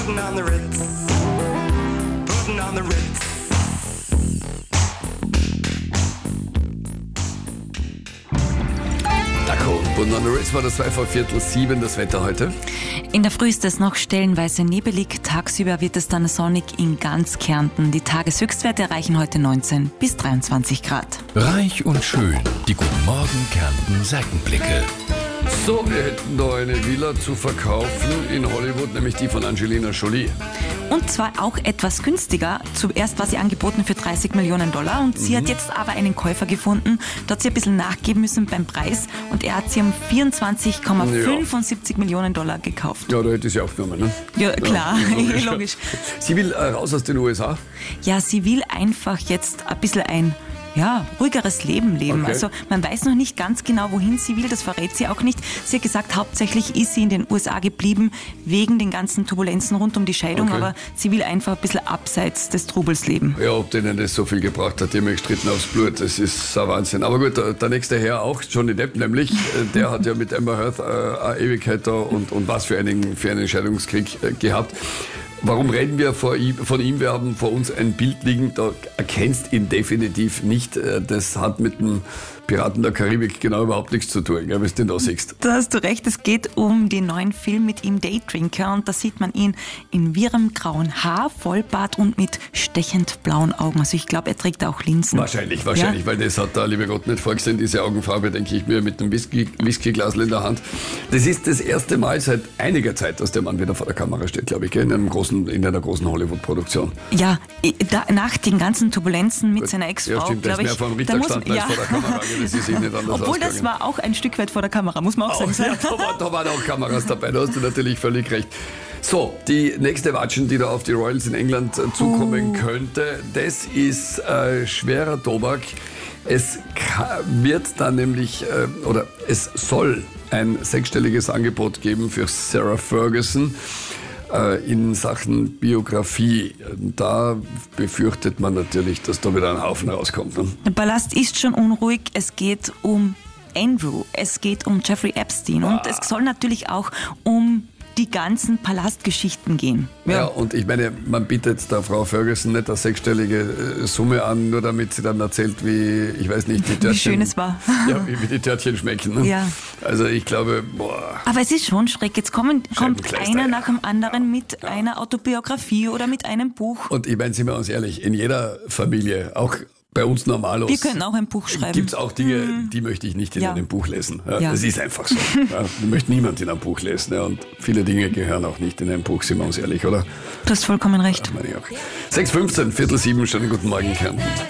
Putting on the Ritz. Putting on the Ritz. Putting on the Ritz war das 6:45, das Wetter heute. In der Früh ist es noch stellenweise nebelig, tagsüber wird es dann sonnig in ganz Kärnten. Die Tageshöchstwerte erreichen heute 19 bis 23 Grad. Reich und schön, die Guten Morgen Kärnten Seitenblicke. So, wir hätten da eine Villa zu verkaufen in Hollywood, nämlich die von Angelina Jolie. Und zwar auch etwas günstiger. Zuerst war sie angeboten für $30 Millionen und sie hat jetzt aber einen Käufer gefunden. Da hat sie ein bisschen nachgeben müssen beim Preis und er hat sie um 24,75 Millionen $, gekauft. Ja, da hätte sie auch genommen, ne? Ja, klar, Ja, logisch. Sie will raus aus den USA. Ja, sie will einfach jetzt ein bisschen ein ruhigeres Leben leben. Okay. Also man weiß noch nicht ganz genau, wohin sie will, das verrät sie auch nicht. Sie hat gesagt, hauptsächlich ist sie in den USA geblieben, wegen den ganzen Turbulenzen rund um die Scheidung, Okay. aber sie will einfach ein bisschen abseits des Trubels leben. Ja, ob denen das so viel gebracht hat, die haben ja gestritten aufs Blut, das ist ein Wahnsinn. Aber gut, der nächste Herr auch, Johnny Depp nämlich, der hat ja mit Amber Heard eine Ewigkeit da und was für einen Scheidungskrieg gehabt. Warum reden wir von ihm? Wir haben vor uns ein Bild liegen, da erkennst ihn definitiv nicht. Das hat mit dem Piraten der Karibik genau überhaupt nichts zu tun, gell, wie du den da siehst. Da hast du recht, es geht um den neuen Film mit ihm, Daydrinker, und da sieht man ihn in wirrem grauen Haar, Vollbart und mit stechend blauen Augen. Also ich glaube, er trägt auch Linsen. Wahrscheinlich, weil das hat der liebe Gott nicht vorgesehen, diese Augenfarbe, denke ich mir, mit einem Whiskyglasl in der Hand. Das ist das erste Mal seit einiger Zeit, dass der Mann wieder vor der Kamera steht, glaube ich, gell, in einer großen Hollywood-Produktion. Ja, nach den ganzen Turbulenzen mit seiner Ex-Frau, Ja, stimmt, der ist glaube mehr ich. vor dem Richter gestanden als vor der Kamera. Das ist nicht anders Obwohl, das ausgegangen. war auch ein Stück weit vor der Kamera, muss man auch sagen. Ja, da waren auch Kameras dabei, da hast du natürlich völlig recht. So, die nächste Watschen, die da auf die Royals in England zukommen könnte, das ist schwerer Tobak. Es wird dann nämlich, oder es soll ein 6-stelliges Angebot geben für Sarah Ferguson in Sachen Biografie. Da befürchtet man natürlich, dass da wieder ein Haufen rauskommt. Ne? Der Palast ist schon unruhig, es geht um Andrew, es geht um Jeffrey Epstein und es soll natürlich auch um die ganzen Palastgeschichten gehen. Ja, und ich meine, man bietet der Frau Ferguson nicht eine 6-stellige Summe an, nur damit sie dann erzählt, wie, ich weiß nicht, die Törtchen... Wie schön es war. Ja, wie die Törtchen schmecken. Ne? Ja. Also ich glaube, Aber es ist schon schräg. Jetzt kommt Scheibenkleister, einer ja. nach dem anderen mit einer Autobiografie oder mit einem Buch. Und ich meine, sind wir uns ehrlich, in jeder Familie, auch bei uns Normalos, Wir können auch ein Buch schreiben. gibt es auch Dinge, die möchte ich nicht in einem Buch lesen. Ja, Ja. Das ist einfach so. Ja, möchte niemand in einem Buch lesen. Ja, und viele Dinge gehören auch nicht in ein Buch, sind wir uns ehrlich, oder? Du hast vollkommen recht. Das meine ich auch. 6:15, 6:45, schönen guten Morgen, Kärnten.